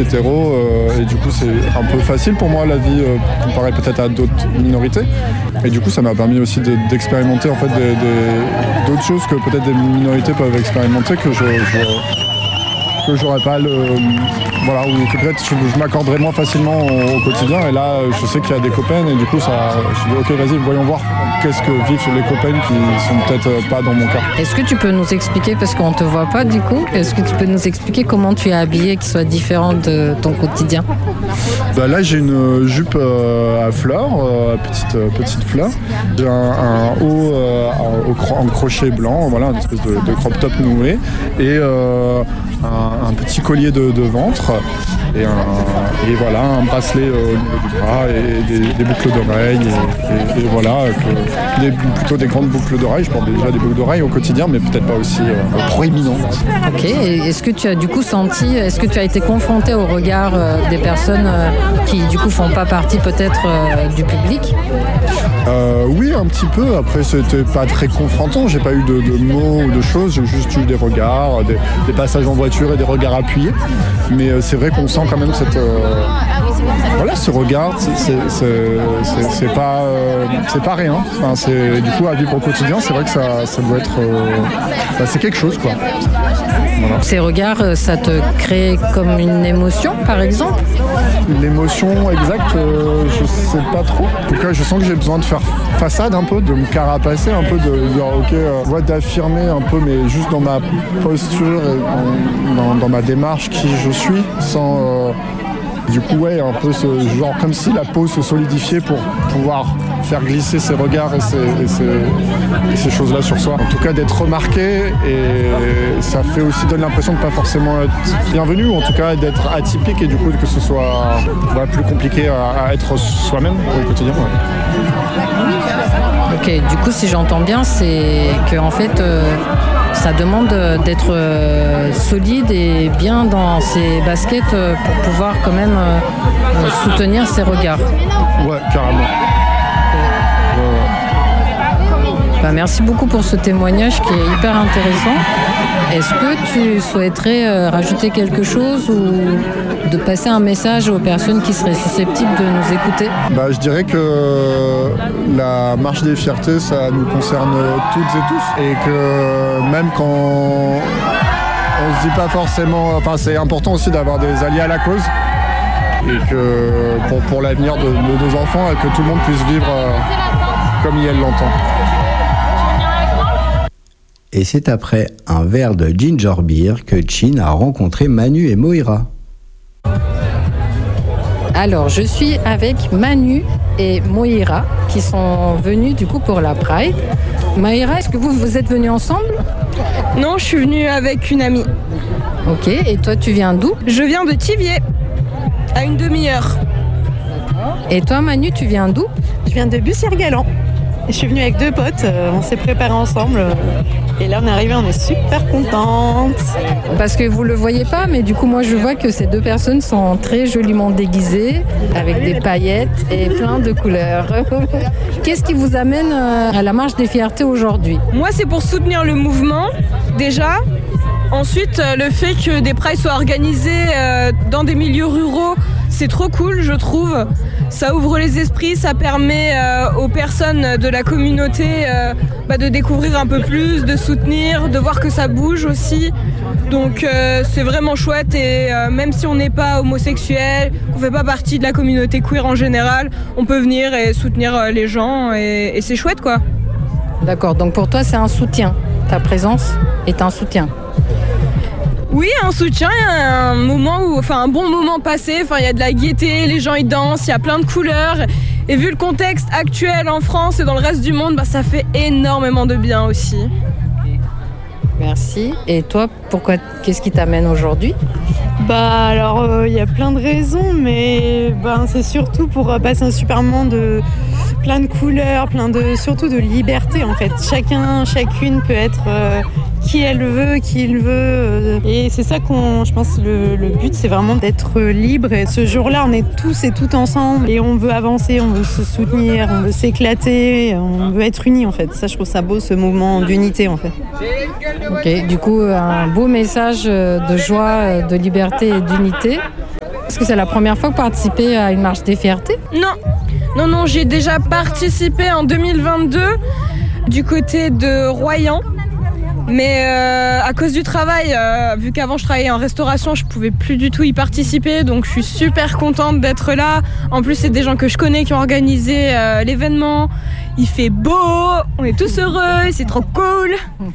hétéro et du coup c'est un peu facile pour moi la vie comparé peut-être à d'autres minorités. Et du coup ça m'a permis aussi d'expérimenter en fait d'autres choses que peut-être des minorités peuvent expérimenter que j'aurais pas voilà, ou que peut-être je m'accorderais moins facilement au quotidien. Et là, je sais qu'il y a des copains et du coup, je dis ok, vas-y, voyons voir qu'est-ce que vivent les copains qui sont peut-être pas dans mon cas. Est-ce que tu peux nous expliquer, parce qu'on te voit pas du coup, est-ce que tu peux nous expliquer comment tu es habillé qui soit différent de ton quotidien? Là, j'ai une jupe à fleurs, petite fleur. J'ai un haut en crochet blanc, voilà, une espèce de crop top noué. Et un petit collier de ventre et voilà, un bracelet au niveau du bras et des boucles d'oreilles et voilà, plutôt des grandes boucles d'oreilles. Je porte déjà des boucles d'oreilles au quotidien, mais peut-être pas aussi proéminentes. Ok, et est-ce que tu as du coup est-ce que tu as été confronté au regard des personnes qui du coup font pas partie peut-être du public? Oui, un petit peu. Après, c'était pas très confrontant. J'ai pas eu de mots ou de choses. J'ai juste eu des regards, des passages en voiture et des regards appuyés. Mais c'est vrai qu'on sent quand même ce regard. C'est pas rien. Enfin, du coup, à vivre au quotidien, c'est vrai que ça doit être. C'est quelque chose, quoi. Voilà. Ces regards, ça te crée comme une émotion, par exemple? L'émotion exacte, je sais pas trop. En tout cas, je sens que j'ai besoin de faire façade un peu, de me carapacer un peu, de dire ok, d'affirmer un peu, mais juste dans ma posture et dans ma démarche qui je suis, sans du coup ouais, un peu ce genre comme si la peau se solidifiait pour pouvoir faire glisser ses regards et ces choses-là sur soi. En tout cas, d'être remarqué, et ça fait aussi donne l'impression de pas forcément être bienvenu, ou en tout cas d'être atypique, et du coup que ce soit plus compliqué à être soi-même au quotidien. Ouais. Ok, du coup, si j'entends bien, c'est que en fait, ça demande d'être solide et bien dans ses baskets pour pouvoir quand même soutenir ses regards. Ouais, carrément. Merci beaucoup pour ce témoignage qui est hyper intéressant. Est-ce que tu souhaiterais rajouter quelque chose ou de passer un message aux personnes qui seraient susceptibles de nous écouter? Je dirais que la marche des fiertés, ça nous concerne toutes et tous. Et que même quand on se dit pas forcément... c'est important aussi d'avoir des alliés à la cause. Et que pour l'avenir de nos enfants, que tout le monde puisse vivre comme elle l'entend. Et c'est après un verre de ginger beer que Chin a rencontré Manu et Moira. Alors, je suis avec Manu et Moira qui sont venus du coup pour la Pride. Moira, est-ce que vous êtes venus ensemble? Non, je suis venue avec une amie. Ok, et toi tu viens d'où? Je viens de Thiviers, à une demi-heure. Et toi Manu, tu viens d'où? Je viens de Bussière-Galant. Je suis venue avec 2 potes, on s'est préparés ensemble et là on est arrivé, on est super contentes. Parce que vous le voyez pas, mais du coup moi je vois que ces 2 personnes sont très joliment déguisées avec des paillettes et plein de couleurs. Qu'est-ce qui vous amène à la marche des fiertés aujourd'hui? Moi c'est pour soutenir le mouvement déjà. Ensuite le fait que des prides soient organisés dans des milieux ruraux, c'est trop cool je trouve. Ça ouvre les esprits, ça permet aux personnes de la communauté de découvrir un peu plus, de soutenir, de voir que ça bouge aussi. Donc c'est vraiment chouette et même si on n'est pas homosexuel, qu'on ne fait pas partie de la communauté queer en général, on peut venir et soutenir les gens et c'est chouette quoi. D'accord, donc pour toi c'est un soutien, ta présence est un soutien. Oui, un soutien, il y a un bon moment passé, il y a de la gaieté, les gens ils dansent, il y a plein de couleurs. Et vu le contexte actuel en France et dans le reste du monde, ça fait énormément de bien aussi. Merci. Et toi, qu'est-ce qui t'amène aujourd'hui? Alors, il y a plein de raisons, mais c'est surtout pour passer un super moment de plein de couleurs, surtout de liberté en fait. Chacune peut être qui elle veut, qui il veut. Et c'est ça je pense, le but, c'est vraiment d'être libre. Et ce jour-là, on est tous et toutes ensemble et on veut avancer, on veut se soutenir, on veut s'éclater, on veut être unis en fait. Ça, je trouve ça beau, ce mouvement d'unité en fait. Ok, du coup, un beau message de joie, de liberté et d'unité. Est-ce que c'est la première fois que vous participez à une marche des fiertés ? Non, j'ai déjà participé en 2022 du côté de Royan. Mais à cause du travail, vu qu'avant je travaillais en restauration, je pouvais plus du tout y participer, donc je suis super contente d'être là. En plus, c'est des gens que je connais qui ont organisé l'événement. Il fait beau, on est tous heureux, c'est trop cool.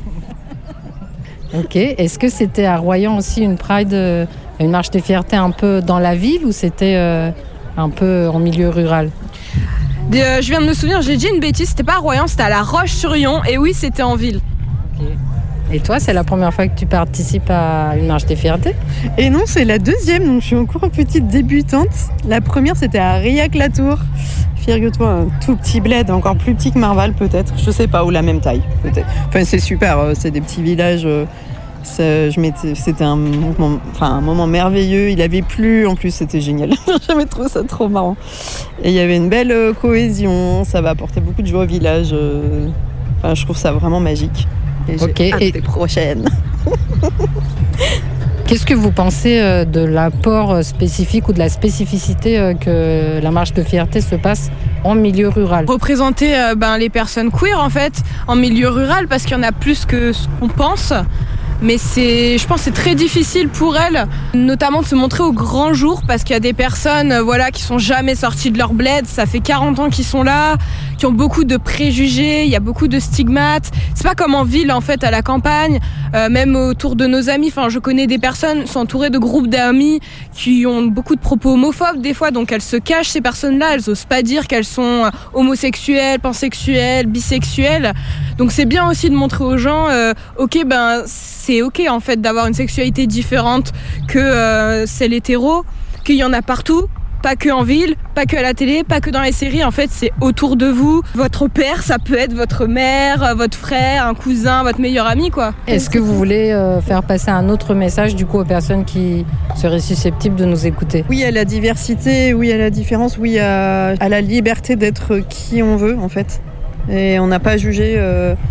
Ok, est-ce que c'était à Royan aussi une marche des fiertés un peu dans la ville ou c'était un peu en milieu rural ? Je viens de me souvenir, j'ai dit une bêtise, c'était pas à Royan, c'était à La Roche-sur-Yon, et oui, c'était en ville. Okay. Et toi, c'est la première fois que tu participes à une marche des fiertés ? Et non, c'est la deuxième, donc je suis encore petite débutante. La première, c'était à Riac-la-Tour. Figure-toi, un tout petit bled, encore plus petit que Marval peut-être, je sais pas, ou la même taille peut-être. Enfin, c'est super, c'est des petits villages. C'était un moment merveilleux. Il avait plu, en plus c'était génial. J'avais trouvé ça trop marrant. Et il y avait une belle cohésion, ça va apporter beaucoup de joie au village. Je trouve ça vraiment magique. Et j'ai hâte des prochaines. Qu'est-ce que vous pensez de l'apport spécifique ou de la spécificité que la marche de fierté se passe en milieu rural ? Représenter les personnes queer en fait en milieu rural, parce qu'il y en a plus que ce qu'on pense. Mais je pense que c'est très difficile pour elles, notamment de se montrer au grand jour, parce qu'il y a des personnes qui sont jamais sorties de leur bled, ça fait 40 ans qu'ils sont là, qui ont beaucoup de préjugés, il y a beaucoup de stigmates. C'est pas comme en ville en fait, à la campagne, même autour de nos amis. Enfin, je connais des personnes, sont entourées de groupes d'amis qui ont beaucoup de propos homophobes des fois, donc elles se cachent, ces personnes-là, elles osent pas dire qu'elles sont homosexuelles, pansexuelles, bisexuelles. Donc c'est bien aussi de montrer aux gens, c'est ok en fait d'avoir une sexualité différente que celle hétéro, qu'il y en a partout, pas que en ville, pas que à la télé, pas que dans les séries. En fait, c'est autour de vous. Votre père, ça peut être votre mère, votre frère, un cousin, votre meilleur ami, quoi. Est-ce que vous voulez faire passer un autre message du coup aux personnes qui seraient susceptibles de nous écouter ? Oui à la diversité, oui à la différence, oui à la liberté d'être qui on veut en fait. Et on n'a pas jugé.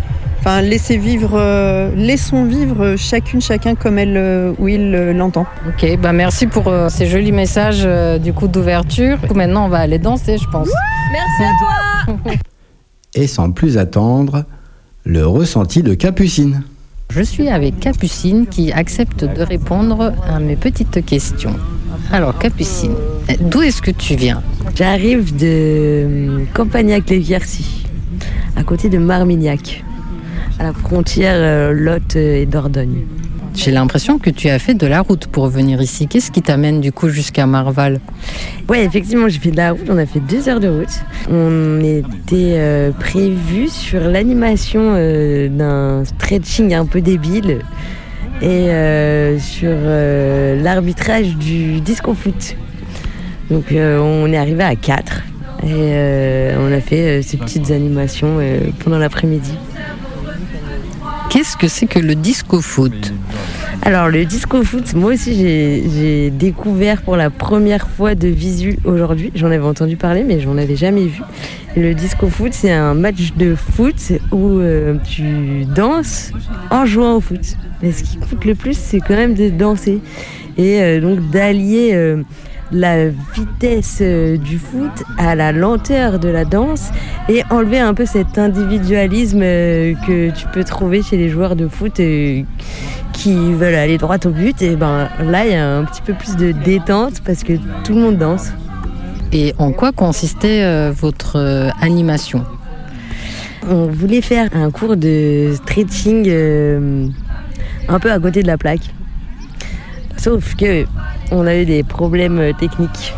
Laissons vivre chacun comme elle ou il l'entend. Ok, merci pour ces jolis messages d'ouverture. Maintenant, on va aller danser, je pense. Merci à toi. Et sans plus attendre, le ressenti de Capucine. Je suis avec Capucine qui accepte de répondre à mes petites questions. Alors Capucine, d'où est-ce que tu viens ? J'arrive de Campagnac-les-Quercy, à côté de Marmignac, à la frontière Lot et Dordogne. J'ai l'impression que tu as fait de la route pour venir ici. Qu'est-ce qui t'amène du coup jusqu'à Marval ? Ouais, effectivement, j'ai fait de la route. On a fait 2 heures de route. On était prévus sur l'animation d'un stretching un peu débile et sur l'arbitrage du disco foot. Donc on est arrivé à 4 et on a fait ces petites animations pendant l'après-midi. Qu'est-ce que c'est que le disco foot ? Alors le disco foot, moi aussi j'ai découvert pour la première fois de visu aujourd'hui. J'en avais entendu parler mais j'en avais jamais vu. Et le disco foot, c'est un match de foot où tu danses en jouant au foot. Mais ce qui compte le plus, c'est quand même de danser. Et donc d'allier la vitesse du foot à la lenteur de la danse et enlever un peu cet individualisme que tu peux trouver chez les joueurs de foot qui veulent aller droit au but. Et là il y a un petit peu plus de détente parce que tout le monde danse. Et en quoi consistait votre animation ? On voulait faire un cours de stretching un peu à côté de la plaque. Sauf que on a eu des problèmes techniques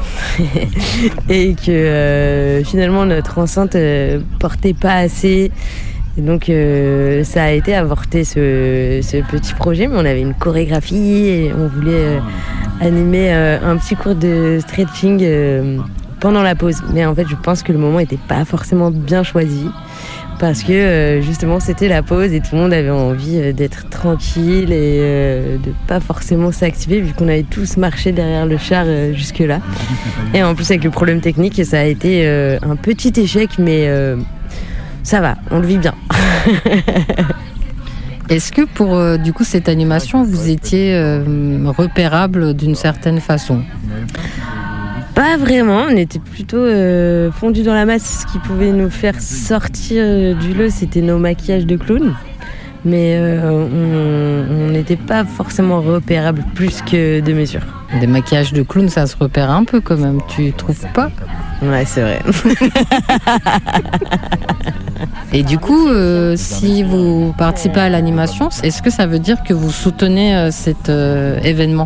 et que finalement notre enceinte portait pas assez. Et donc ça a été avorté ce petit projet, mais on avait une chorégraphie et on voulait animer un petit cours de stretching pendant la pause. Mais en fait, je pense que le moment n'était pas forcément bien choisi. Parce que justement c'était la pause et tout le monde avait envie d'être tranquille et de pas forcément s'activer vu qu'on avait tous marché derrière le char jusque là. Et en plus avec le problème technique, ça a été un petit échec, mais ça va, on le vit bien. Est-ce que pour du coup cette animation, vous étiez repérable d'une certaine façon ? Pas vraiment, on était plutôt fondus dans la masse. Ce qui pouvait nous faire sortir du lot, c'était nos maquillages de clown. Mais on n'était pas forcément repérable plus que de mesure. Des maquillages de clown, ça se repère un peu quand même, tu trouves pas ? Ouais, c'est vrai. Et du coup, si vous participez à l'animation, est-ce que ça veut dire que vous soutenez cet événement ?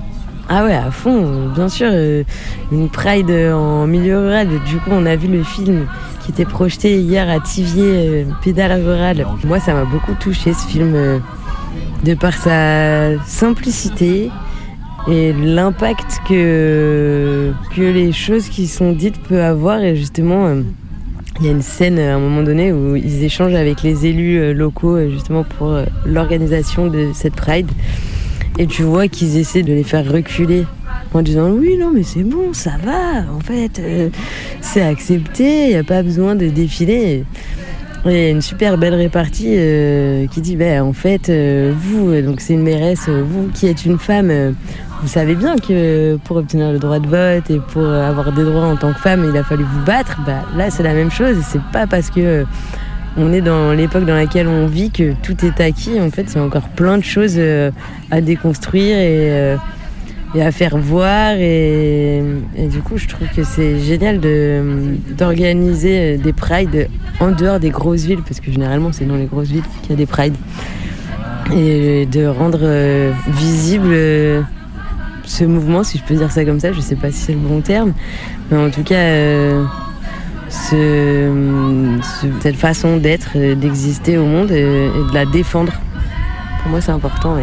Ah ouais, à fond, bien sûr. Une Pride en milieu rural. Du coup, on a vu le film qui était projeté hier à Thiviers, Pédale rurale. Moi, ça m'a beaucoup touché ce film, de par sa simplicité et l'impact que les choses qui sont dites peuvent avoir. Et justement, il y a une scène à un moment donné où ils échangent avec les élus locaux justement pour l'organisation de cette Pride. Et tu vois qu'ils essaient de les faire reculer en disant oui, non, mais c'est bon, ça va, en fait, c'est accepté, il n'y a pas besoin de défiler. Et il y a une super belle répartie qui dit en fait, vous, donc c'est une mairesse, vous qui êtes une femme, vous savez bien que pour obtenir le droit de vote et pour avoir des droits en tant que femme, il a fallu vous battre. Là, c'est la même chose, et c'est pas parce que on est dans l'époque dans laquelle on vit que tout est acquis. En fait, il y a encore plein de choses à déconstruire et à faire voir. Et du coup, je trouve que c'est génial d'organiser des prides en dehors des grosses villes, parce que généralement, c'est dans les grosses villes qu'il y a des prides. Et de rendre visible ce mouvement, si je peux dire ça comme ça. Je ne sais pas si c'est le bon terme. Mais en tout cas... cette façon d'être, d'exister au monde et de la défendre. Pour moi, c'est important.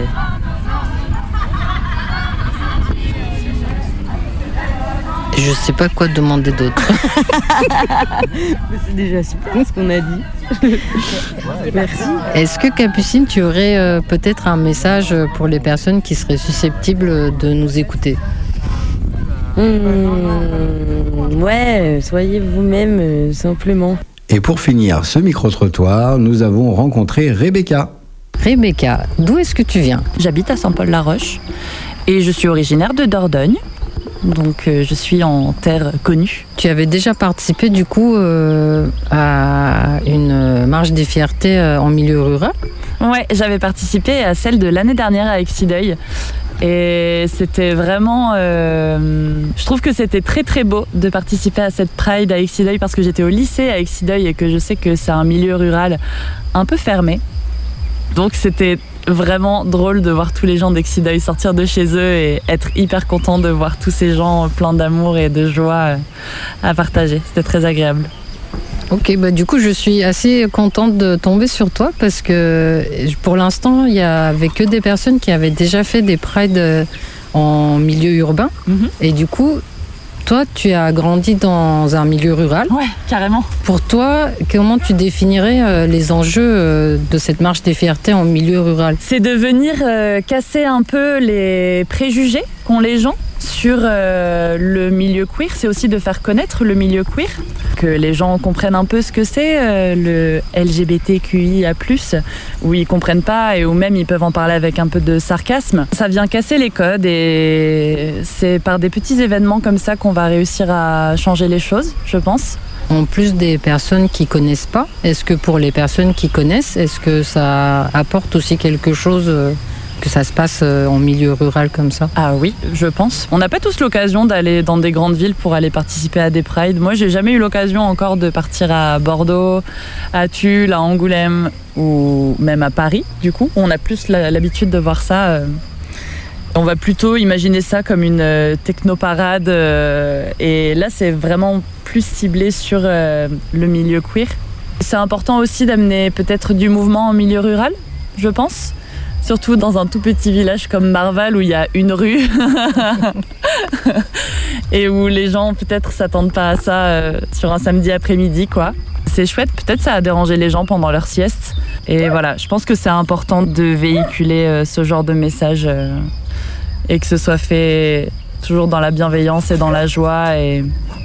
Je sais pas quoi demander d'autre. C'est déjà super ce qu'on a dit. Merci. Est-ce que Capucine, tu aurais peut-être un message pour les personnes qui seraient susceptibles de nous écouter ? Ouais, soyez vous-même, simplement. Et pour finir ce micro-trottoir, nous avons rencontré Rebecca. Rebecca, d'où est-ce que tu viens ? J'habite à Saint-Paul-la-Roche et je suis originaire de Dordogne, donc je suis en terre connue. Tu avais déjà participé du coup à une marche des fiertés en milieu rural ? Ouais, j'avais participé à celle de l'année dernière à Exideuil. Et c'était vraiment... je trouve que c'était très très beau de participer à cette Pride à Exideuil, parce que j'étais au lycée à Exideuil et que je sais que c'est un milieu rural un peu fermé. Donc c'était vraiment drôle de voir tous les gens d'Exideuil sortir de chez eux et être hyper content de voir tous ces gens pleins d'amour et de joie à partager. C'était très agréable. Ok, du coup je suis assez contente de tomber sur toi, parce que pour l'instant il n'y avait que des personnes qui avaient déjà fait des prides en milieu urbain. Et du coup toi tu as grandi dans un milieu rural. Ouais, carrément. Pour toi, comment tu définirais les enjeux de cette marche des fiertés en milieu rural ? C'est de venir casser un peu les préjugés qu'ont les gens sur le milieu queer. C'est aussi de faire connaître le milieu queer, que les gens comprennent un peu ce que c'est le LGBTQIA+, où ils comprennent pas et où même ils peuvent en parler avec un peu de sarcasme. Ça vient casser les codes et c'est par des petits événements comme ça qu'on va réussir à changer les choses, je pense. En plus des personnes qui connaissent pas, est-ce que pour les personnes qui connaissent, est-ce que ça apporte aussi quelque chose que ça se passe en milieu rural comme ça ? Ah oui, je pense. On n'a pas tous l'occasion d'aller dans des grandes villes pour aller participer à des prides. Moi, j'ai jamais eu l'occasion encore de partir à Bordeaux, à Tulle, à Angoulême ou même à Paris. Du coup, on a plus l'habitude de voir ça. On va plutôt imaginer ça comme une technoparade. Et là, c'est vraiment plus ciblé sur le milieu queer. C'est important aussi d'amener peut-être du mouvement en milieu rural, je pense. Surtout dans un tout petit village comme Marval où il y a une rue et où les gens peut-être s'attendent pas à ça sur un samedi après-midi, quoi. C'est chouette, peut-être ça a dérangé les gens pendant leur sieste. Et voilà, je pense que c'est important de véhiculer ce genre de message et que ce soit fait toujours dans la bienveillance et dans la joie et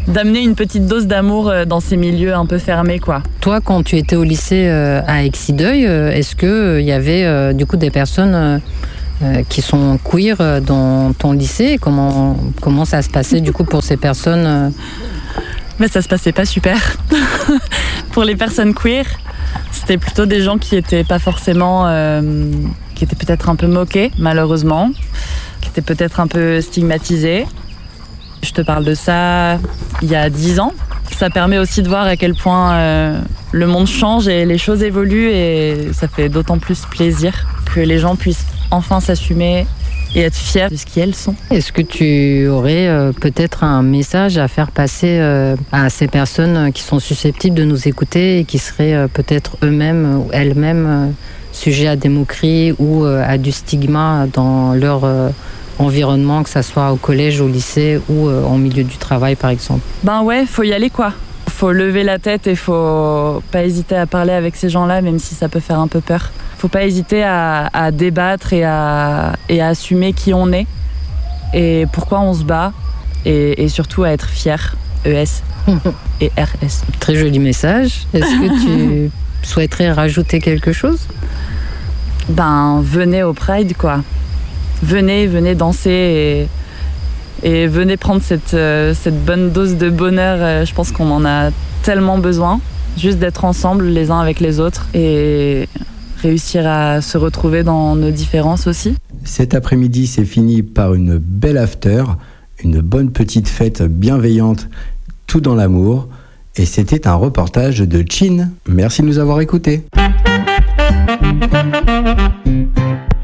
d'amener une petite dose d'amour dans ces milieux un peu fermés, quoi. Toi, quand tu étais au lycée à Exideuil, est-ce qu'il y avait du coup des personnes qui sont queer dans ton lycée? Comment ça se passait du coup pour ces personnes Mais ça se passait pas super. Pour les personnes queer, c'était plutôt des gens qui étaient pas forcément... qui étaient peut-être un peu moqués, malheureusement, qui étaient peut-être un peu stigmatisés. Je te parle de ça il y a 10 ans. Ça permet aussi de voir à quel point le monde change et les choses évoluent, et ça fait d'autant plus plaisir que les gens puissent enfin s'assumer et être fiers de ce qu'elles sont. Est-ce que tu aurais peut-être un message à faire passer à ces personnes qui sont susceptibles de nous écouter et qui seraient peut-être eux-mêmes ou elles-mêmes sujets à des moqueries ou à du stigma dans leur environnement, que ça soit au collège, au lycée ou en milieu du travail par exemple? Ben ouais, faut y aller quoi. Faut lever la tête et faut pas hésiter à parler avec ces gens-là, même si ça peut faire un peu peur. Faut pas hésiter à débattre et à assumer qui on est et pourquoi on se bat, et surtout à être fier, ES et RS. Très joli message. Est-ce que tu souhaiterais rajouter quelque chose? Ben, venez au Pride, quoi. Venez danser et venez prendre cette bonne dose de bonheur. Je pense qu'on en a tellement besoin, juste d'être ensemble les uns avec les autres et réussir à se retrouver dans nos différences aussi. Cet après-midi, c'est fini par une belle after, une bonne petite fête bienveillante, tout dans l'amour. Et c'était un reportage de Chin. Merci de nous avoir écoutés.